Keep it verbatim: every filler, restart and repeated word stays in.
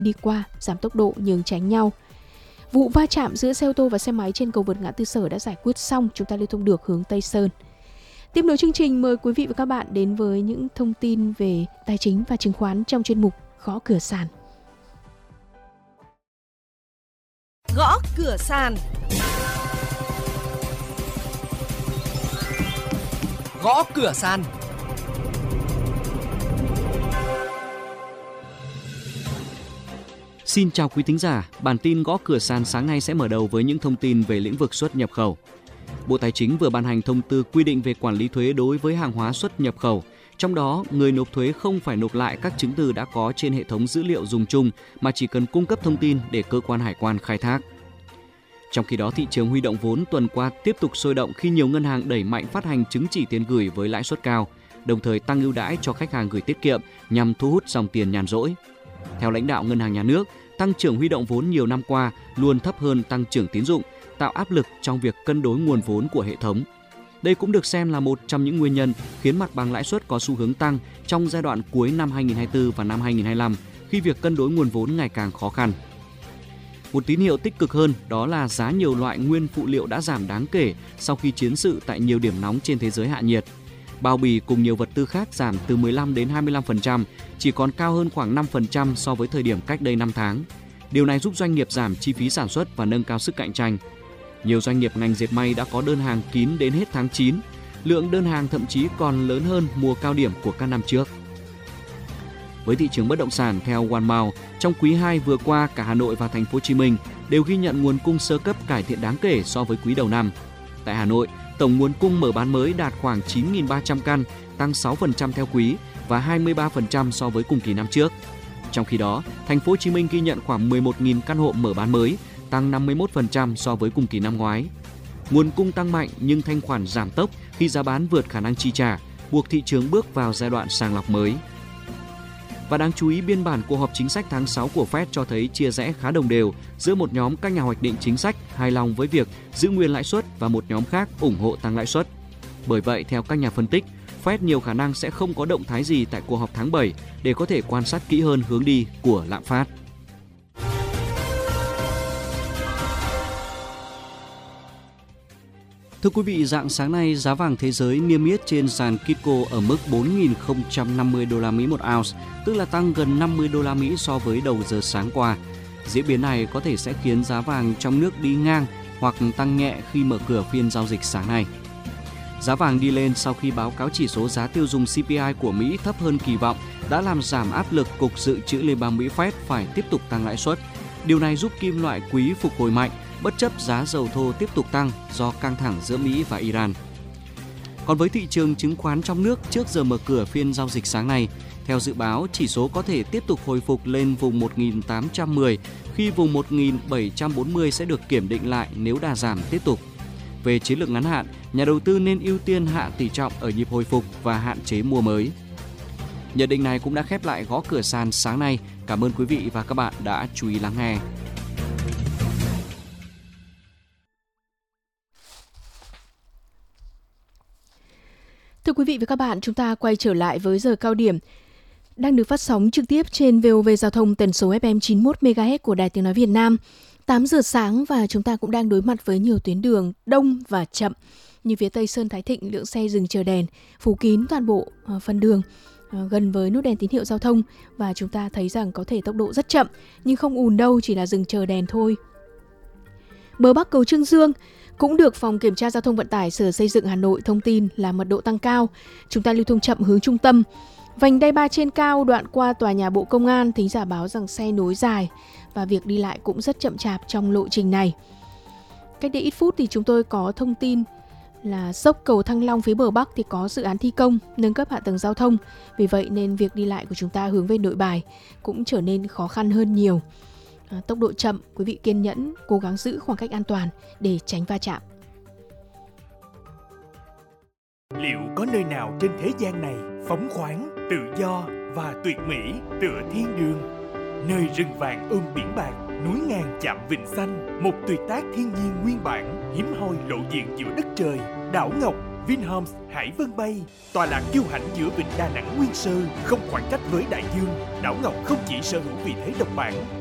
đi qua, giảm tốc độ nhường tránh nhau. Vụ va chạm giữa xe ô tô và xe máy trên cầu vượt ngã tư Sở đã giải quyết xong, chúng ta lưu thông được hướng Tây Sơn. Tiếp nối chương trình, mời quý vị và các bạn đến với những thông tin về tài chính và chứng khoán trong chuyên mục Gõ Cửa Sàn. Gõ Cửa Sàn. Gõ Cửa Sàn. Xin chào quý thính giả, bản tin Gõ Cửa Sàn sáng nay sẽ mở đầu với những thông tin về lĩnh vực xuất nhập khẩu. Bộ Tài chính vừa ban hành thông tư quy định về quản lý thuế đối với hàng hóa xuất nhập khẩu. Trong đó, người nộp thuế không phải nộp lại các chứng từ đã có trên hệ thống dữ liệu dùng chung mà chỉ cần cung cấp thông tin để cơ quan hải quan khai thác. Trong khi đó, thị trường huy động vốn tuần qua tiếp tục sôi động khi nhiều ngân hàng đẩy mạnh phát hành chứng chỉ tiền gửi với lãi suất cao, đồng thời tăng ưu đãi cho khách hàng gửi tiết kiệm nhằm thu hút dòng tiền nhàn rỗi. Theo lãnh đạo Ngân hàng Nhà nước, tăng trưởng huy động vốn nhiều năm qua luôn thấp hơn tăng trưởng tín dụng, tạo áp lực trong việc cân đối nguồn vốn của hệ thống. Đây cũng được xem là một trong những nguyên nhân khiến mặt bằng lãi suất có xu hướng tăng trong giai đoạn cuối năm hai nghìn không trăm hai mươi tư và năm hai nghìn không trăm hai mươi lăm khi việc cân đối nguồn vốn ngày càng khó khăn. Một tín hiệu tích cực hơn đó là giá nhiều loại nguyên phụ liệu đã giảm đáng kể sau khi chiến sự tại nhiều điểm nóng trên thế giới hạ nhiệt. Bao bì cùng nhiều vật tư khác giảm từ mười lăm đến hai mươi lăm phần trăm, chỉ còn cao hơn khoảng năm phần trăm so với thời điểm cách đây năm tháng. Điều này giúp doanh nghiệp giảm chi phí sản xuất và nâng cao sức cạnh tranh. Nhiều doanh nghiệp ngành dệt may đã có đơn hàng kín đến hết tháng chín. Lượng đơn hàng thậm chí còn lớn hơn mùa cao điểm của các năm trước. Với thị trường bất động sản theo One Mile, trong quý hai vừa qua cả Hà Nội và Thành phố Hồ Chí Minh đều ghi nhận nguồn cung sơ cấp cải thiện đáng kể so với quý đầu năm. Tại Hà Nội, tổng nguồn cung mở bán mới đạt khoảng chín nghìn ba trăm căn, tăng sáu phần trăm theo quý và hai mươi ba phần trăm so với cùng kỳ năm trước. Trong khi đó, Thành phố Hồ Chí Minh ghi nhận khoảng mười một nghìn căn hộ mở bán mới, tăng năm mươi mốt phần trăm so với cùng kỳ năm ngoái. Nguồn cung tăng mạnh nhưng thanh khoản giảm tốc khi giá bán vượt khả năng chi trả, buộc thị trường bước vào giai đoạn sàng lọc mới. Và đáng chú ý, biên bản cuộc họp chính sách tháng sáu của Fed cho thấy chia rẽ khá đồng đều giữa một nhóm các nhà hoạch định chính sách hài lòng với việc giữ nguyên lãi suất và một nhóm khác ủng hộ tăng lãi suất. Bởi vậy, theo các nhà phân tích, Fed nhiều khả năng sẽ không có động thái gì tại cuộc họp tháng bảy để có thể quan sát kỹ hơn hướng đi của lạm phát. Thưa quý vị, rạng sáng nay giá vàng thế giới niêm yết trên sàn Kitco ở mức bốn nghìn không trăm năm mươi đô la Mỹ một ounce, tức là tăng gần năm mươi đô la Mỹ so với đầu giờ sáng qua. Diễn biến này có thể sẽ khiến giá vàng trong nước đi ngang hoặc tăng nhẹ khi mở cửa phiên giao dịch sáng nay. Giá vàng đi lên sau khi báo cáo chỉ số giá tiêu dùng xê pê i của Mỹ thấp hơn kỳ vọng đã làm giảm áp lực Cục Dự trữ Liên bang Mỹ Fed phải tiếp tục tăng lãi suất. Điều này giúp kim loại quý phục hồi mạnh, bất chấp giá dầu thô tiếp tục tăng do căng thẳng giữa Mỹ và Iran. Còn với thị trường chứng khoán trong nước trước giờ mở cửa phiên giao dịch sáng nay, theo dự báo, chỉ số có thể tiếp tục hồi phục lên vùng một nghìn tám trăm mười khi vùng một nghìn bảy trăm bốn mươi sẽ được kiểm định lại nếu đà giảm tiếp tục. Về chiến lược ngắn hạn, nhà đầu tư nên ưu tiên hạ tỷ trọng ở nhịp hồi phục và hạn chế mua mới. Nhận định này cũng đã khép lại Gõ Cửa Sàn sáng nay. Cảm ơn quý vị và các bạn đã chú ý lắng nghe. Thưa quý vị và các bạn, chúng ta quay trở lại với giờ cao điểm đang được phát sóng trực tiếp trên vê o vê Giao thông tần số ép em chín mươi mốt mê ga héc của Đài Tiếng Nói Việt Nam. tám giờ sáng và chúng ta cũng đang đối mặt với nhiều tuyến đường đông và chậm. Như phía Tây Sơn Thái Thịnh, lượng xe dừng chờ đèn, phủ kín toàn bộ uh, phần đường uh, gần với nút đèn tín hiệu giao thông. Và chúng ta thấy rằng có thể tốc độ rất chậm, nhưng không ùn đâu, chỉ là dừng chờ đèn thôi. Bờ Bắc cầu Trương Dương cũng được Phòng Kiểm tra Giao thông Vận tải Sở Xây dựng Hà Nội thông tin là mật độ tăng cao. Chúng ta lưu thông chậm hướng trung tâm. Vành đai ba trên cao đoạn qua tòa nhà Bộ Công an, thính giả báo rằng xe nối dài và việc đi lại cũng rất chậm chạp trong lộ trình này. Cách đây ít phút thì chúng tôi có thông tin là dốc cầu Thăng Long phía bờ Bắc thì có dự án thi công nâng cấp hạ tầng giao thông. Vì vậy nên việc đi lại của chúng ta hướng về Nội Bài cũng trở nên khó khăn hơn nhiều. À, tốc độ chậm, quý vị kiên nhẫn, cố gắng giữ khoảng cách an toàn để tránh va chạm. Liệu có nơi nào trên thế gian này phóng khoáng, tự do và tuyệt mỹ tựa thiên đường? Nơi rừng vàng ôm biển bạc, núi ngàn chạm vịnh xanh, một tuyệt tác thiên nhiên nguyên bản hiếm hoi lộ diện giữa đất trời, đảo ngọc Vinhomes Hải Vân Bay, tọa lạc kiêu hãnh giữa vịnh Đà Nẵng nguyên sơ, không khoảng cách với đại dương. Đảo Ngọc không chỉ sở hữu vị thế độc bản